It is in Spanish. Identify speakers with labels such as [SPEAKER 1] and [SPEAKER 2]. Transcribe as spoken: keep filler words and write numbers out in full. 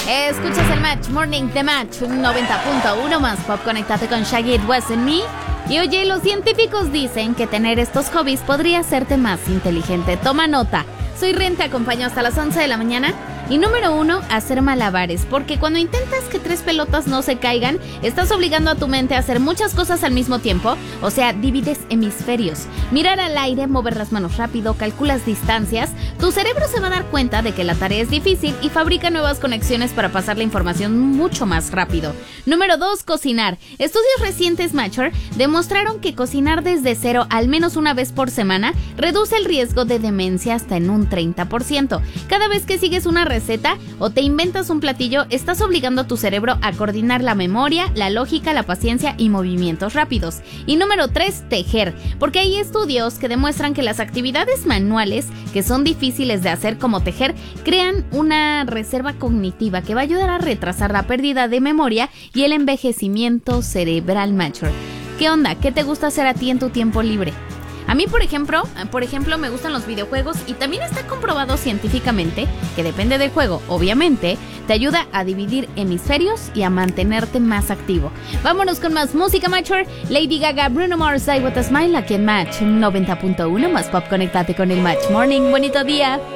[SPEAKER 1] Escuchas el Match Morning de Match noventa punto uno más pop. Conéctate con Shaggy, It Wasn't Me. Y oye, los científicos dicen que tener estos hobbies podría hacerte más inteligente. Toma nota. Soy Ren, te acompaño hasta las once de la mañana. Y número uno, hacer malabares, porque cuando intentas que tres pelotas no se caigan, estás obligando a tu mente a hacer muchas cosas al mismo tiempo, o sea, divides hemisferios. Mirar al aire, mover las manos rápido, calculas distancias, tu cerebro se va a dar cuenta de que la tarea es difícil y fabrica nuevas conexiones para pasar la información mucho más rápido. Número dos, cocinar. Estudios recientes, Matcher, demostraron que cocinar desde cero al menos una vez por semana reduce el riesgo de demencia hasta en un treinta por ciento. Cada vez que sigues una receta o te inventas un platillo, estás obligando a tu cerebro a coordinar la memoria, la lógica, la paciencia y movimientos rápidos. Y número tres, tejer, porque hay estudios que demuestran que las actividades manuales que son difíciles de hacer, como tejer, crean una reserva cognitiva que va a ayudar a retrasar la pérdida de memoria y el envejecimiento cerebral. Mature. ¿Qué onda? ¿Qué te gusta hacer a ti en tu tiempo libre? A mí, por ejemplo, por ejemplo, me gustan los videojuegos y también está comprobado científicamente que depende del juego, obviamente, te ayuda a dividir hemisferios y a mantenerte más activo. Vámonos con más música, Matcher. Lady Gaga, Bruno Mars, I Want a Smile, aquí en Match noventa punto uno más pop. Conéctate con el Match Morning. Bonito día.